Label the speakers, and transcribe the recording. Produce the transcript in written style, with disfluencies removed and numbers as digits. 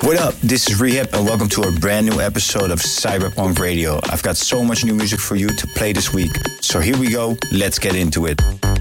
Speaker 1: What up? This is Rehab and welcome to a brand new episode of Cyberpunk Radio. I've got so much new music for you to play this week. So here we go. Let's get into it.